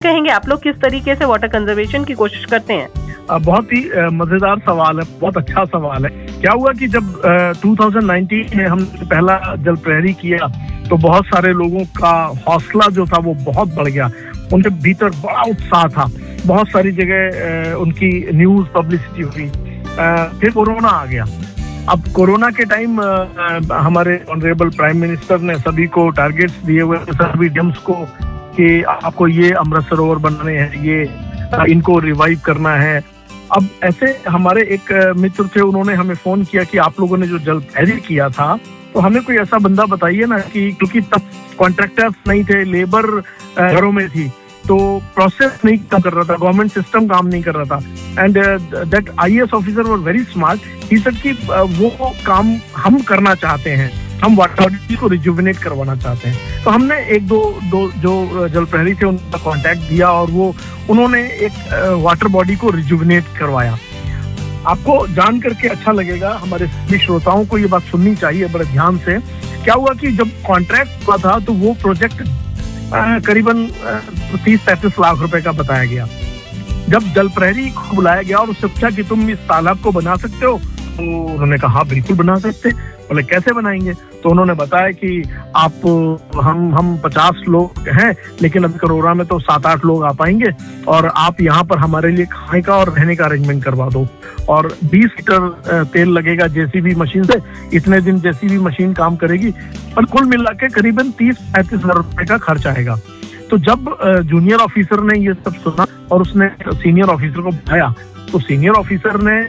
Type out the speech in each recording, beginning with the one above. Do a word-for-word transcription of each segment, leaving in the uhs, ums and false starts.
कहेंगे आप लोग किस तरीके से वाटर कंजर्वेशन की कोशिश करते हैं? बहुत ही मजेदार सवाल है, बहुत अच्छा सवाल है। क्या हुआ कि जब दो हज़ार उन्नीस में हम पहला जल प्रहरी किया तो बहुत सारे लोगों का हौसला जो था वो बहुत बढ़ गया, उनके भीतर बड़ा उत्साह था, बहुत सारी जगह उनकी न्यूज पब्लिसिटी हुई। फिर कोरोना आ गया। अब कोरोना के टाइम हमारे ऑनरेबल प्राइम मिनिस्टर ने सभी को टारगेट्स दिए हुए सभी डैम्स को कि आपको ये अमृत सरोवर बनाने हैं, ये इनको रिवाइव करना है। अब ऐसे हमारे एक मित्र थे, उन्होंने हमें फोन किया कि आप लोगों ने जो जल प्रहरी किया था तो हमें कोई ऐसा बंदा बताइए ना कि, क्योंकि तब कॉन्ट्रैक्टर्स नहीं थे, लेबर घरों में थी, तो प्रोसेस नहीं काम कर रहा था, गवर्नमेंट सिस्टम काम नहीं कर रहा था। And that IAS officer were very smart, he said कि वो काम हम करना चाहते हैं, हम वाटर बॉडी को रिजुविनेट करवाना चाहते हैं। तो हमने एक दो दो जो जल प्रहरी थे उनका कांटेक्ट दिया और वो उन्होंने एक वाटर बॉडी को रिजुविनेट करवाया। आपको जान करके अच्छा लगेगा, हमारे सभी श्रोताओं को ये बात सुननी चाहिए बड़े ध्यान से। क्या हुआ कि जब कॉन्ट्रैक्ट हुआ था तो वो प्रोजेक्ट करीबन तीस पैंतीस लाख रुपए का बताया गया। जब जल प्रहरी को बुलाया गया और उससे पूछा कि तुम इस तालाब को बना सकते हो, तो उन्होंने कहा हाँ बिल्कुल बना सकते। बोले कैसे बनाएंगे? तो उन्होंने बताया कि आप हम हम पचास लोग हैं, लेकिन अभी कोरोना में तो सात आठ लोग आ पाएंगे और आप यहाँ पर हमारे लिए खाने का और रहने का अरेंजमेंट करवा दो, और बीस लीटर तेल लगेगा जेसीबी मशीन से, इतने दिन जेसीबी मशीन काम करेगी, और कुल मिला के करीबन तीस पैंतीस हजार रुपए का खर्च आएगा। तो जब जूनियर ऑफिसर ने ये सब सुना और उसने सीनियर ऑफिसर को बुलाया, तो सीनियर ऑफिसर ने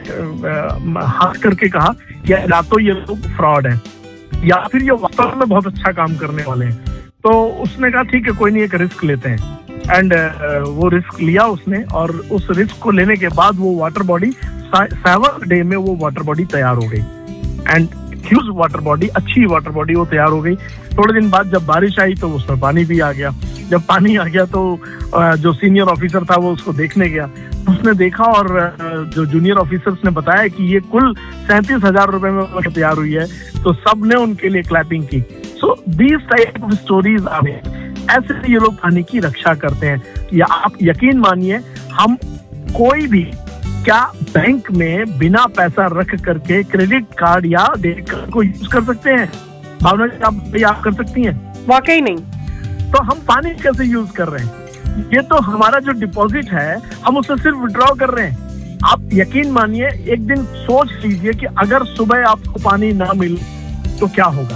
हाथ करके कहा कि या तो ये लोग फ्रॉड है या फिर ये वास्तव में बहुत अच्छा काम करने वाले हैं। तो उसने कहा ठीक है, कोई नहीं, एक रिस्क लेते हैं। एंड वो रिस्क लिया उसने, और उस रिस्क को लेने के बाद वो वाटर बॉडी सेवन डे में वो वाटर बॉडी तैयार हो गई। एंड ह्यूज वाटर बॉडी, अच्छी वाटर बॉडी वो तैयार हो गई। थोड़े दिन बाद जब बारिश आई तो उसमें पानी भी आ गया। जब पानी आ गया तो जो सीनियर ऑफिसर था वो उसको देखने गया, उसने देखा और जो जूनियर ऑफिसर्स ने बताया कि ये कुल सैंतीस हजार रुपए में तैयार हुई है, तो सब ने उनके लिए क्लैपिंग की। So these type of stories आ गए, ऐसे ये लोग पानी की रक्षा करते हैं। या आप यकीन मानिए, हम कोई भी क्या बैंक में बिना पैसा रख करके क्रेडिट कार्ड या डेबिट कार्ड को यूज कर सकते हैं? भावना जी, आप आप कर सकती हैं? वाकई नहीं। तो हम पानी कैसे यूज कर रहे हैं? ये तो हमारा जो डिपॉजिट है हम उससे सिर्फ विड्रॉ कर रहे हैं। आप यकीन मानिए, एक दिन सोच लीजिए कि अगर सुबह आपको पानी ना मिले तो क्या होगा।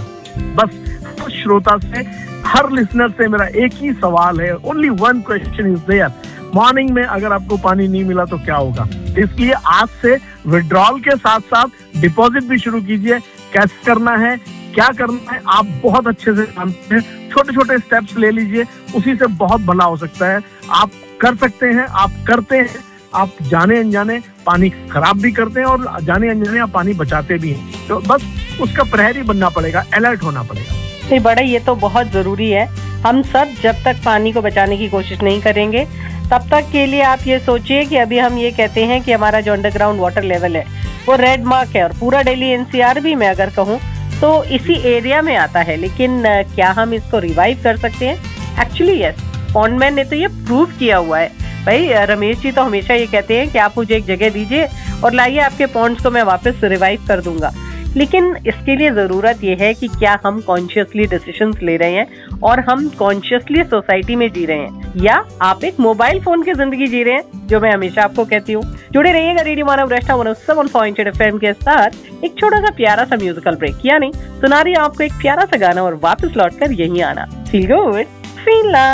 बस श्रोता से, हर लिसनर से मेरा एक ही सवाल है, only one question is there, morning में अगर आपको पानी नहीं मिला तो क्या होगा? इसलिए आज से विड्रॉल के साथ साथ डिपॉजिट भी शुरू कीजिए। कैसे करना है, क्या करना है, आप बहुत अच्छे से जानते हैं। छोटे छोटे स्टेप्स ले लीजिए, उसी से बहुत भला हो सकता है। आप कर सकते हैं, आप करते हैं, आप जाने अनजाने पानी खराब भी करते हैं और जाने अनजाने आप पानी बचाते भी हैं। तो बस उसका प्रहरी बनना पड़ेगा, अलर्ट होना पड़ेगा। नहीं, बड़ा ये तो बहुत जरूरी है। हम सब जब तक पानी को बचाने की कोशिश नहीं करेंगे तब तक के लिए आप ये सोचिए कि अभी हम ये कहते हैं कि हमारा जो अंडरग्राउंड वाटर लेवल है वो रेड मार्क है, और पूरा दिल्ली एनसीआर भी मैं अगर कहूँ तो इसी एरिया में आता है। लेकिन क्या हम इसको रिवाइव कर सकते हैं? एक्चुअली यस, पॉन्डमैन ने तो ये प्रूव किया हुआ है। भाई रमेश जी तो हमेशा ये कहते हैं कि आप मुझे एक जगह दीजिए और लाइए आपके पॉन्ड्स को मैं वापस रिवाइव कर दूंगा। लेकिन इसके लिए जरूरत यह है कि क्या हम कॉन्शियसली डिसीजंस ले रहे हैं और हम कॉन्शियसली सोसाइटी में जी रहे हैं, या आप एक मोबाइल फोन की जिंदगी जी रहे हैं, जो मैं हमेशा आपको कहती हूँ। जुड़े रहिएगा रेडियो मानव रचना one O seven point eight FM के साथ। एक छोटा सा प्यारा सा म्यूजिकल ब्रेक, किया नहीं सुना रही आपको एक प्यारा सा गाना और वापस लौट कर यही आना। Feel good, feel